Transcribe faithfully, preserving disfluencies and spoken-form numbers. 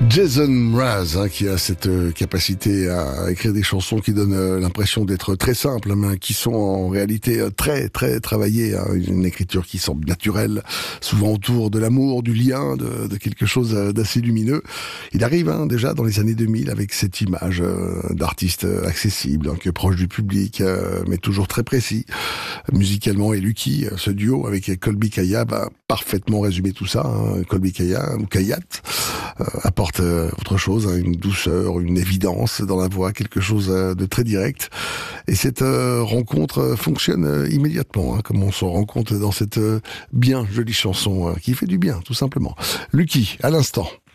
Jason Mraz, hein, qui a cette euh, capacité à écrire des chansons qui donnent euh, l'impression d'être très simples, mais qui sont en réalité euh, très très travaillées. Hein, une écriture qui semble naturelle, souvent autour de l'amour, du lien, de, de quelque chose euh, d'assez lumineux. Il arrive hein, déjà dans les années deux mille avec cette image euh, d'artiste euh, accessible, hein, qui est proche du public, euh, mais toujours très précis. Musicalement, et Lucky, ce duo avec Colby Kaya, va parfaitement résumer tout ça. Hein. Colby Kaya, ou Kayat, euh, apporte euh, autre chose, hein, une douceur, une évidence dans la voix, quelque chose euh, de très direct. Et cette euh, rencontre euh, fonctionne euh, immédiatement, hein, comme on s'en rend compte dans cette euh, bien jolie chanson euh, qui fait du bien, tout simplement. Lucky, à l'instant.